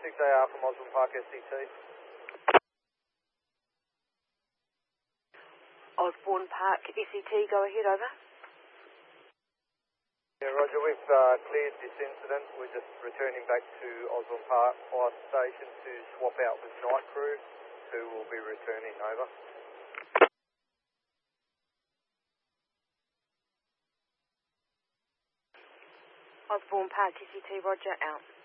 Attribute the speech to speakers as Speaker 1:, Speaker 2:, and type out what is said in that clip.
Speaker 1: 6AR from Osborne Park SCT.
Speaker 2: Osborne Park SCT, go ahead, over.
Speaker 1: Yeah, Roger, we've cleared this incident. We're just returning back to Osborne Park Fire Station to swap out with night crew, who will be returning, over.
Speaker 2: Osborne Park SCT, Roger, out.